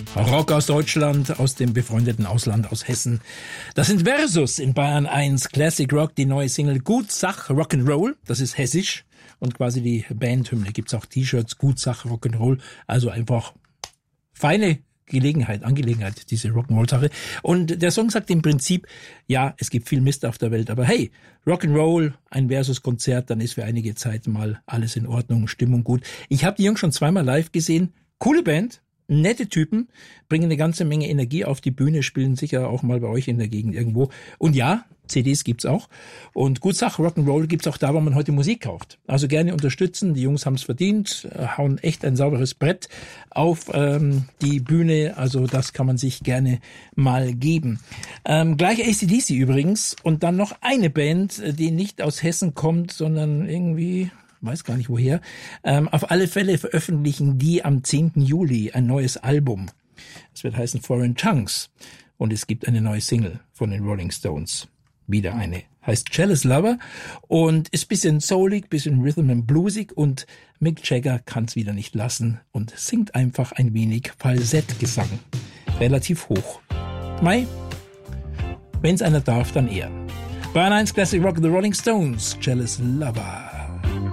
Rock aus Deutschland, aus dem befreundeten Ausland, aus Hessen. Das sind Versus in Bayern 1. Classic Rock, die neue Single Gutsach Rock'n'Roll. Das ist hessisch. Und quasi die Bandhymne. Gibt's auch T-Shirts, Gutsach Rock'n'Roll. Also einfach feine Angelegenheit, diese Rock'n'Roll-Sache. Und der Song sagt im Prinzip, ja, es gibt viel Mist auf der Welt, aber hey, Rock'n'Roll, ein Versus-Konzert, dann ist für einige Zeit mal alles in Ordnung, Stimmung gut. Ich habe die Jungs schon zweimal live gesehen. Coole Band. Nette Typen, bringen eine ganze Menge Energie auf die Bühne, spielen sicher auch mal bei euch in der Gegend irgendwo. Und ja, CDs gibt's auch. Und Gutsach Rock'n'Roll gibt's auch da, wo man heute Musik kauft. Also gerne unterstützen, die Jungs haben's verdient, hauen echt ein sauberes Brett auf die Bühne. Also das kann man sich gerne mal geben. Gleich AC/DC übrigens. Und dann noch eine Band, die nicht aus Hessen kommt, sondern irgendwie... weiß gar nicht woher. Auf alle Fälle veröffentlichen die am 10. Juli ein neues Album. Es wird heißen Foreign Tongues. Und es gibt eine neue Single von den Rolling Stones. Wieder eine. Heißt Jealous Lover und ist bisschen soulig, bisschen Rhythm and Bluesig und Mick Jagger kann's wieder nicht lassen und singt einfach ein wenig Falsettgesang. Relativ hoch. Mei, wenn's einer darf, dann er. Bayern 1 Classic Rock, The Rolling Stones, Jealous Lover.